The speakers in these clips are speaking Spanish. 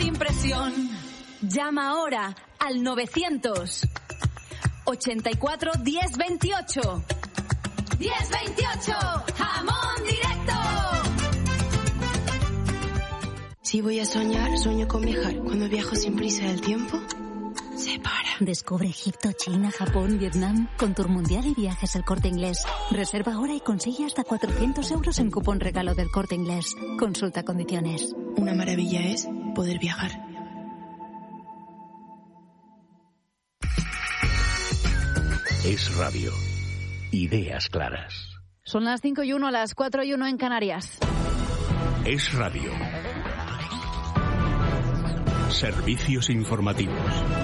impresión. Llama ahora al 900 84 10 28. 10 28, jamón directo. Si voy a soñar, sueño con viajar. Cuando viajo sin prisa del tiempo se para. Descubre Egipto, China, Japón, Vietnam con Tour Mundial y Viajes El Corte Inglés. Reserva ahora y consigue hasta 400 euros en cupón regalo del Corte Inglés. Consulta condiciones. Una maravilla es poder viajar. Es Radio. Ideas claras. Son las 5:01, las 4:01 en Canarias. Es Radio. Servicios informativos.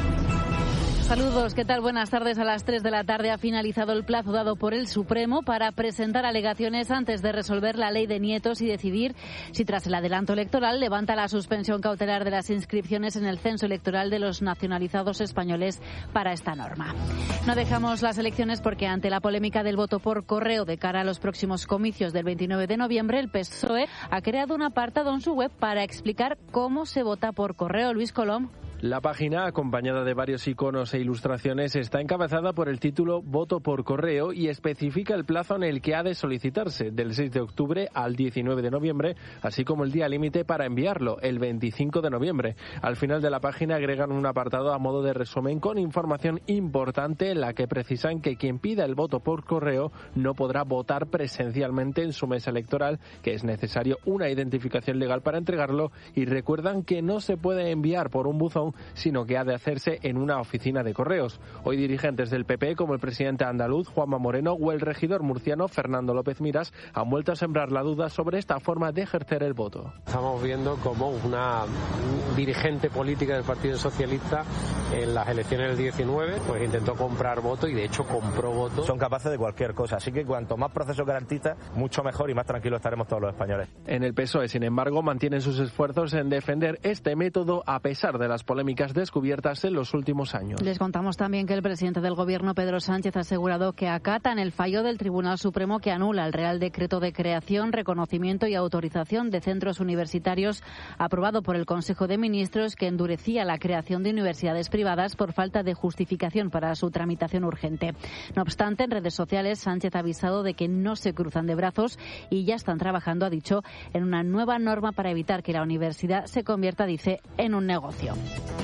Saludos, ¿qué tal? Buenas tardes. A las 3 de la tarde ha finalizado el plazo dado por el Supremo para presentar alegaciones antes de resolver la ley de nietos y decidir si tras el adelanto electoral levanta la suspensión cautelar de las inscripciones en el censo electoral de los nacionalizados españoles para esta norma. No dejamos las elecciones porque ante la polémica del voto por correo de cara a los próximos comicios del 29 de noviembre, el PSOE ha creado un apartado en su web para explicar cómo se vota por correo. Luis Colom. La página, acompañada de varios iconos e ilustraciones, está encabezada por el título Voto por correo y especifica el plazo en el que ha de solicitarse, del 6 de octubre al 19 de noviembre, así como el día límite para enviarlo, el 25 de noviembre. Al final de la página agregan un apartado a modo de resumen con información importante en la que precisan que quien pida el voto por correo no podrá votar presencialmente en su mesa electoral, que es necesario una identificación legal para entregarlo, y recuerdan que no se puede enviar por un buzón, sino que ha de hacerse en una oficina de correos. Hoy dirigentes del PP, como el presidente andaluz Juanma Moreno o el regidor murciano Fernando López Miras, han vuelto a sembrar la duda sobre esta forma de ejercer el voto. Estamos viendo como una dirigente política del Partido Socialista en las elecciones del 19 pues intentó comprar votos y de hecho compró votos. Son capaces de cualquier cosa, así que cuanto más procesos garantistas, mucho mejor y más tranquilos estaremos todos los españoles. En el PSOE, sin embargo, mantienen sus esfuerzos en defender este método a pesar de las polémicas descubiertas en los últimos años. Les contamos también que el presidente del Gobierno, Pedro Sánchez, ha asegurado que acatan el fallo del Tribunal Supremo que anula el Real Decreto de creación, reconocimiento y autorización de centros universitarios aprobado por el Consejo de Ministros, que endurecía la creación de universidades privadas por falta de justificación para su tramitación urgente. No obstante, en redes sociales Sánchez ha avisado de que no se cruzan de brazos y ya están trabajando, ha dicho, en una nueva norma para evitar que la universidad se convierta, dice, en un negocio.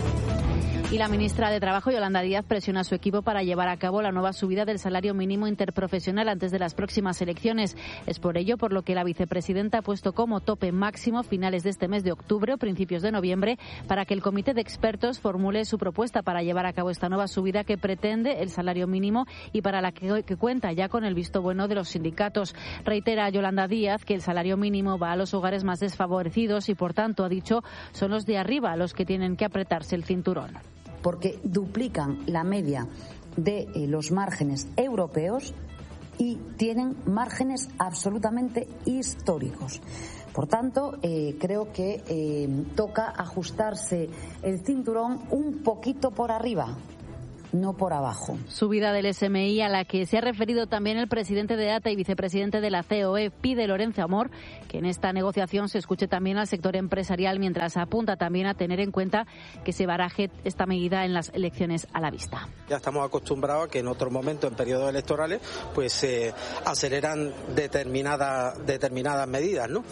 Y la ministra de Trabajo, Yolanda Díaz, presiona a su equipo para llevar a cabo la nueva subida del salario mínimo interprofesional antes de las próximas elecciones. Es por ello por lo que la vicepresidenta ha puesto como tope máximo finales de este mes de octubre o principios de noviembre para que el comité de expertos formule su propuesta para llevar a cabo esta nueva subida que pretende el salario mínimo y para la que cuenta ya con el visto bueno de los sindicatos. Reitera Yolanda Díaz que el salario mínimo va a los hogares más desfavorecidos y, por tanto, ha dicho, son los de arriba los que tienen que apretarse el cinturón. Porque duplican la media de los márgenes europeos y tienen márgenes absolutamente históricos. Por tanto, creo que toca ajustarse el cinturón un poquito por arriba, no por abajo. Subida del SMI a la que se ha referido también el presidente de ATA y vicepresidente de la COE. Pide Lorenzo Amor que en esta negociación se escuche también al sector empresarial, mientras apunta también a tener en cuenta que se baraje esta medida en las elecciones a la vista. Ya estamos acostumbrados a que en otros momentos, en periodos electorales, pues se aceleran determinadas medidas, ¿no?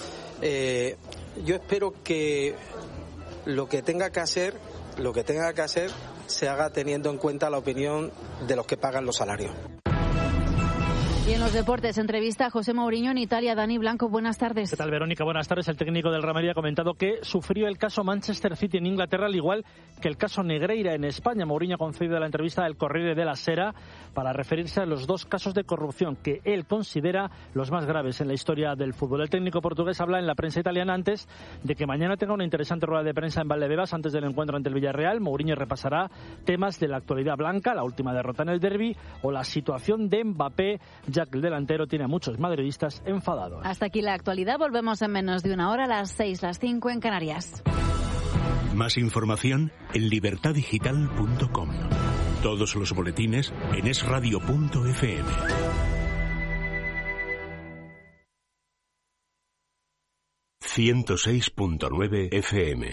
Yo espero que lo que tenga que hacer se haga teniendo en cuenta la opinión de los que pagan los salarios. Y en los deportes, entrevista a José Mourinho en Italia. Dani Blanco, buenas tardes. ¿Qué tal, Verónica? Buenas tardes. El técnico del Real Madrid ha comentado que sufrió el caso Manchester City en Inglaterra, al igual que el caso Negreira en España. Mourinho ha concedido la entrevista al Corriere della Sera para referirse a los dos casos de corrupción que él considera los más graves en la historia del fútbol. El técnico portugués habla en la prensa italiana antes de que mañana tenga una interesante rueda de prensa en Valdebebas antes del encuentro ante el Villarreal. Mourinho repasará temas de la actualidad blanca, la última derrota en el derbi o la situación de Mbappé, ya que el delantero tiene a muchos madridistas enfadados. Hasta aquí la actualidad. Volvemos en menos de una hora, a las 6, las 5 en Canarias. Más información en libertadigital.com. Todos los boletines en esradio.fm. 106.9 FM.